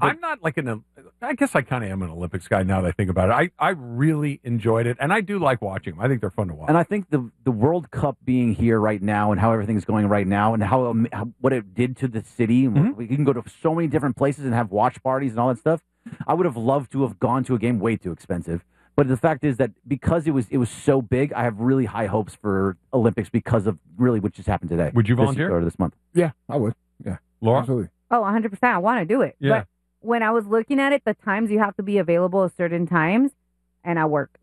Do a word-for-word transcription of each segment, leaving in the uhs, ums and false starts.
But, I'm not like an. I guess I kind of am an Olympics guy now that I think about it. I, I really enjoyed it, and I do like watching them. I think they're fun to watch. And I think the the World Cup being here right now, and how everything's going right now, and how, um, how what it did to the city. Mm-hmm. We can go to so many different places and have watch parties and all that stuff. I would have loved to have gone to a game. Way too expensive. But the fact is that because it was it was so big, I have really high hopes for Olympics because of really what just happened today. Would you volunteer? This, or this month? Yeah, I would. Yeah, Laura? Absolutely. Oh, one hundred percent. I want to do it. Yeah. But when I was looking at it, the times you have to be available at certain times, and I work.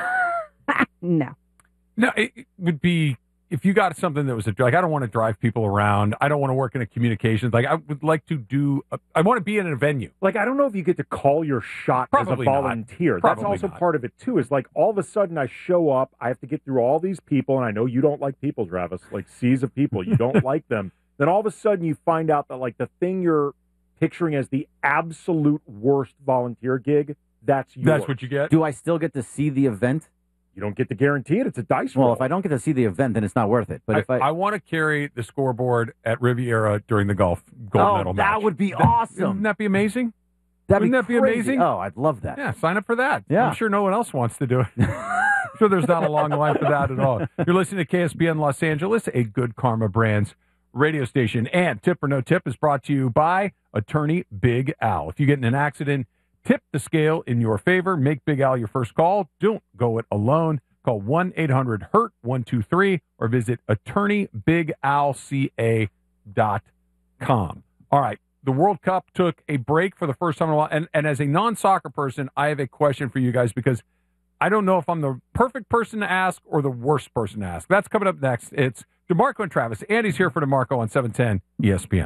no. No, it, it would be, if you got something that was, a, like, I don't want to drive people around. I don't want to work in a communications. Like, I would like to do, a, I want to be in a venue. Like, I don't know if you get to call your shot Probably as a volunteer. not. That's also not. part of it, too, is like all of a sudden I show up, I have to get through all these people, and I know you don't like people, Travis, like seas of people. You don't like them. Then all of a sudden you find out that, like, the thing you're picturing as the absolute worst volunteer gig, that's yours. That's what you get? Do I still get to see the event? You don't get to guarantee it. It's a dice well, roll. if I don't get to see the event, then it's not worth it. But I, if I, I want to carry the scoreboard at Riviera during the golf gold oh, medal that match. would be that, awesome. Wouldn't that be amazing? That'd Wouldn't be that be crazy. amazing? Oh, I'd love that. Yeah, sign up for that. Yeah. I'm sure no one else wants to do it. I'm sure there's not a long line for that at all. You're listening to K S B N Los Angeles, a Good Karma Brands radio station. And Tip or No Tip is brought to you by Attorney Big Al. If you get in an accident, tip the scale in your favor. Make Big Al your first call. Don't go it alone. Call one eight hundred hurt one two three or visit attorney big al c a dot com. All right. The World Cup took a break for the first time in a while. And, and as a non-soccer person, I have a question for you guys because I don't know if I'm the perfect person to ask or the worst person to ask. That's coming up next. It's DeMarco and Travis. Andy's here for DeMarco on seven ten E S P N.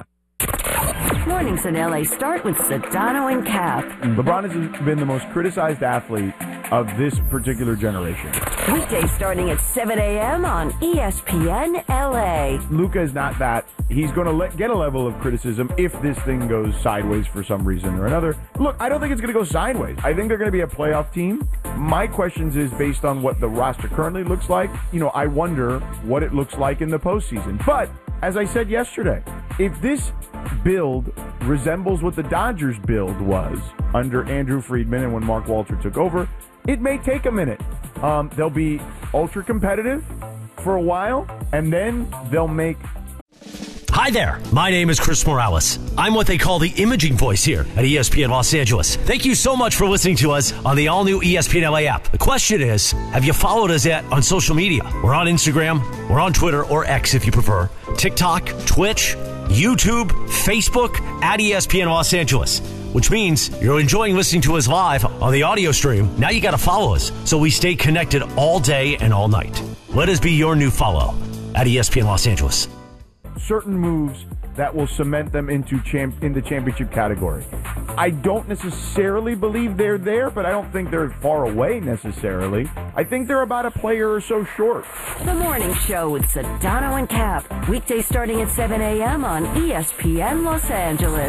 Mornings in L A start with Sedano and Cap. LeBron has been the most criticized athlete of this particular generation. Weekdays starting at seven a.m. on E S P N L A. Luka is not that. He's going to let, get a level of criticism if this thing goes sideways for some reason or another. Look, I don't think it's going to go sideways. I think they're going to be a playoff team. My questions is based on what the roster currently looks like. You know, I wonder what it looks like in the postseason. But as I said yesterday, if this build resembles what the Dodgers build was under Andrew Friedman and when Mark Walter took over, it may take a minute. Um, they'll be ultra competitive for a while, and then they'll make... Hi there, my name is Chris Morales. I'm what they call the imaging voice here at E S P N Los Angeles. Thank you so much for listening to us on the all-new E S P N L A app. The question is, have you followed us yet on social media? We're on Instagram, we're on Twitter, or X if you prefer, TikTok, Twitch, YouTube, Facebook, at E S P N Los Angeles. Which means you're enjoying listening to us live on the audio stream. Now you got to follow us so we stay connected all day and all night. Let us be your new follow at E S P N Los Angeles. certain moves that will cement them into champ in the championship category. I don't necessarily believe they're there, but I don't think they're far away necessarily. I think they're about a player or so short. The Morning Show with Sedano and Cap. Weekdays starting at seven a.m. on E S P N Los Angeles.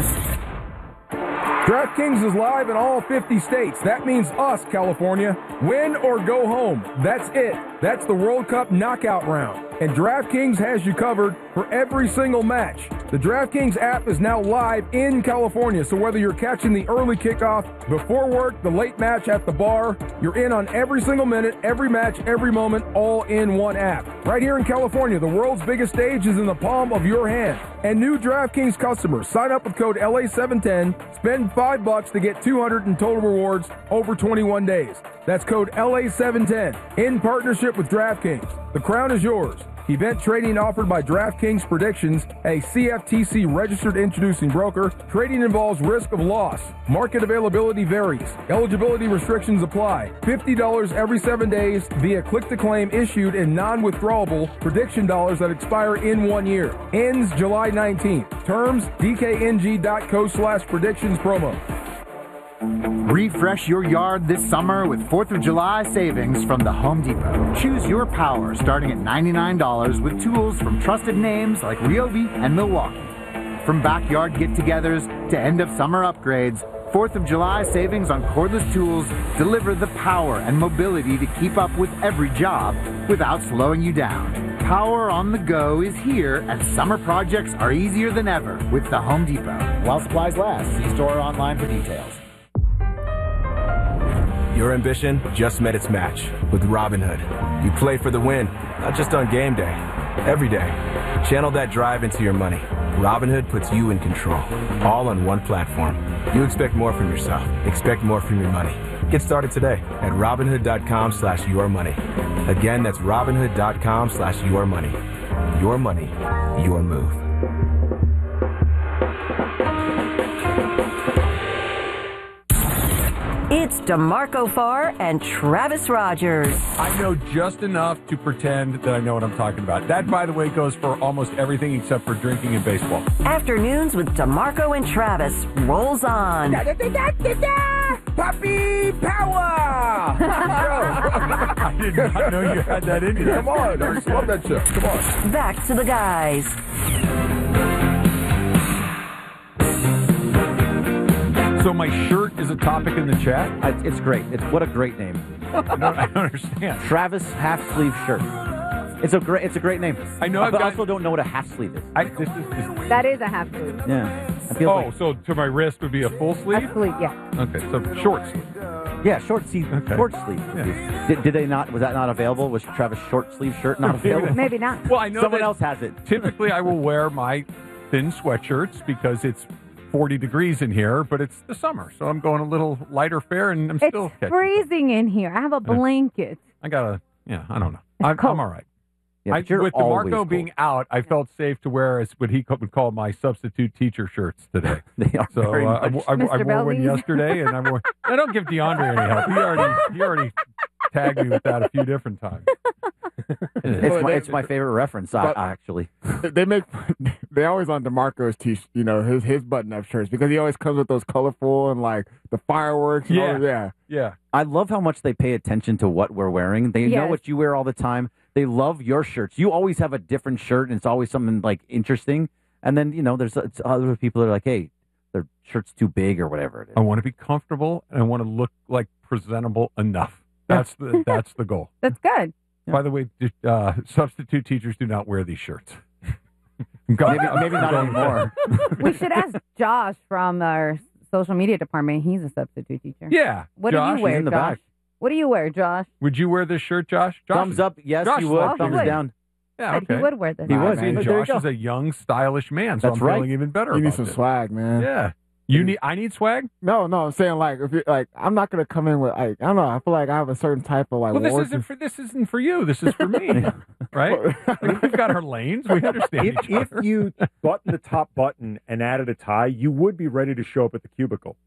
DraftKings is live in all fifty states. That means us, California. Win or go home. That's it. That's the World Cup knockout round. And DraftKings has you covered for every single match. The DraftKings app is now live in California, so whether you're catching the early kickoff, before work, the late match at the bar, you're in on every single minute, every match, every moment, all in one app. Right here in California, the world's biggest stage is in the palm of your hand. And new DraftKings customers, sign up with code L A seven ten, spend five bucks to get two hundred in total rewards over twenty-one days. That's code L A seven ten in partnership with DraftKings. The crown is yours. Event trading offered by DraftKings Predictions, a C F T C registered introducing broker. Trading involves risk of loss. Market availability varies. Eligibility restrictions apply. fifty dollars every seven days via click-to-claim issued in non-withdrawable prediction dollars that expire in one year. Ends July nineteenth. Terms, D K N G dot co slash predictions promo. Refresh your yard this summer with fourth of July savings from the Home Depot. Choose your power starting at ninety-nine dollars with tools from trusted names like Ryobi and Milwaukee. From backyard get-togethers to end-of-summer upgrades, fourth of July savings on cordless tools deliver the power and mobility to keep up with every job without slowing you down. Power on the go is here as summer projects are easier than ever with the Home Depot. while supplies last. See store or online for details. Your ambition just met its match with Robinhood. You play for the win, not just on game day, every day. Channel that drive into your money. Robinhood puts you in control, all on one platform. You expect more from yourself. Expect more from your money. Get started today at Robinhood.com slash your money. Again, that's Robinhood.com slash your money. Your money, your move. It's DeMarco Farr and Travis Rogers. I know just enough to pretend that I know what I'm talking about. That, by the way, goes for almost everything except for drinking and baseball. Afternoons with DeMarco and Travis rolls on. Puppy power! I did not know you had that in you. Come on, I love that shit. Come on. Back to the guys. So my shirt is a topic in the chat? I, it's great. It's what a great name. I don't, I don't understand. Travis half sleeve shirt. It's a great. It's a great name. I know. I I've but got, also don't know what a half sleeve is. I, this is, this, That is a half sleeve. Yeah. I feel oh, like, so to my wrist would be a full sleeve? Half sleeve, yeah. Okay, so short sleeve. yeah, short sleeve. Okay. Short sleeve. Yeah. Did, did they not? Was that not available? Was Travis short sleeve shirt not available? Maybe not. Well, I know Someone that else has it. typically I will wear my thin sweatshirts because it's forty degrees in here, but it's the summer, so I'm going a little lighter fare, and I'm It's still catching. freezing in here. I have a blanket. I gotta, yeah, I don't know. I'm, cold. I'm all right. Yeah, I, but you're with always DeMarco cold. being out, I felt safe to wear as what he co- would call my substitute teacher shirts today. They are So very uh, I, much. I, I, I Mister wore one Bellies. yesterday, and I wore. I don't give DeAndre any help. He already, he already tagged me with that a few different times. It's my, it's my favorite reference, I, But- actually. They make they always on DeMarco's t you know his his button up shirts because he always comes with those colorful and like the fireworks. And Yeah. all, yeah. Yeah. I love how much they pay attention to what we're wearing. They know Yes. what you wear all the time. They love your shirts. You always have a different shirt, and it's always something like interesting. And then you know, there's it's other people that are like, "Hey, their shirt's too big" or whatever it is. I want to be comfortable, and I want to look like presentable enough. That's the that's the goal. That's good. By the way, uh, substitute teachers do not wear these shirts. Maybe, maybe not anymore. We should ask Josh from our social media department. He's a substitute teacher. Yeah. What Josh, do you wear, in the Josh? back. What do you wear, Josh? Would you wear this shirt, Josh? Josh Thumbs up, yes, Josh you would. Walker. Thumbs would. down. Yeah, Said okay. He would wear this. He would. See, There you Josh go. is a young, stylish man, so That's I'm right. feeling even better You need about some this. swag, man. Yeah. You need. I need swag. No, no, I'm saying like if you like, I'm not gonna come in with like I don't know. I feel like I have a certain type of like. Well, this wardrobe- isn't for this isn't for you. This is for me, right? Like, we've got our lanes. We understand If, each if other. you button the top button and added a tie, you would be ready to show up at the cubicle.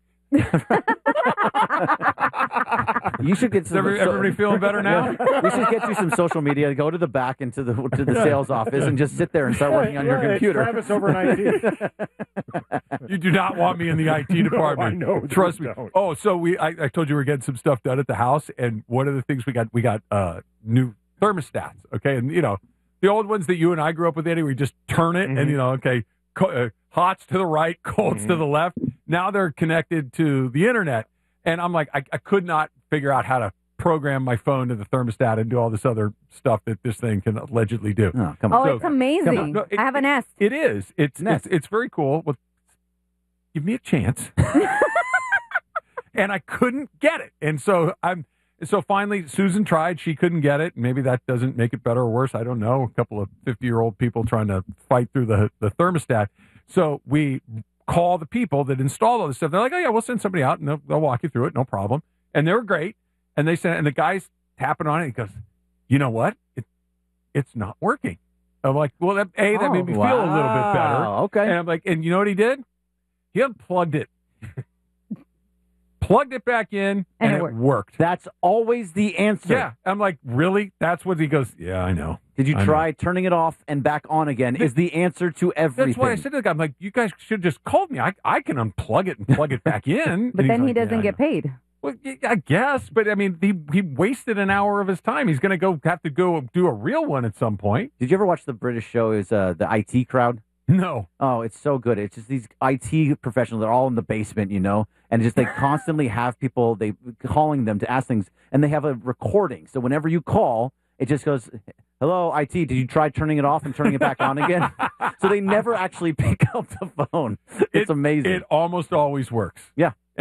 You should get Is some. every- everybody feeling better now? We should get you some social media. Go to the back into the to the sales office and just sit there and start working on your Right, it's computer. Travis over in I T. You do not want me in the I T No, department. I know, Trust you me. don't. Oh, so we I, I told you we're getting some stuff done at the house, and one of the things we got we got uh, new thermostats. Okay, and you know the old ones that you and I grew up with, Eddie, we just turn it, Mm-hmm. and you know, okay, co- uh, hots to the right, colds to the left. Now they're connected to the internet, and I'm like, I, I could not figure out how to program my phone to the thermostat and do all this other stuff that this thing can allegedly do. Oh, come Oh, on. So- it's amazing. Come on. No, it- I have an S. It is. It's Nest. it's it's very cool. Well, give me a chance. And I couldn't get it. And so I'm so finally Susan tried. She couldn't get it. Maybe that doesn't make it better or worse. I don't know. A couple of fifty-year-old people trying to fight through the the thermostat. So we call the people that install all this stuff. They're like, "Oh yeah, we'll send somebody out and they'll, they'll walk you through it, no problem." And they were great. And they said, and the guy's tapping on it. He goes, "You know what? It, it's not working." I'm like, "Well, that, a that made me feel a little bit better." Wow, okay. And I'm like, and you know what he did? He unplugged it, plugged it back in, and, And it it worked. worked. That's always the answer. Yeah. I'm like, really? That's what he goes, yeah, I know. Did you I know. try turning it off and back on again? Is the answer to everything. That's why I said to the guy, I'm like, you guys should have just called me. I, I can unplug it and plug it back in. But And he's then he like, doesn't "Yeah, I get know." paid. Well, y- I guess, but I mean, he he wasted an hour of his time. He's going to go have to go do a real one at some point. Did you ever watch the British show? Is uh, the I T crowd? No. Oh, it's so good. It's just these I T professionals. They're all in the basement, you know, and just they constantly have people they calling them to ask things, and they have a recording. So whenever you call, it just goes, hello, I T, did you try turning it off and turning it back on again? So they never actually pick up the phone. It's it, amazing. It almost always works. Yeah.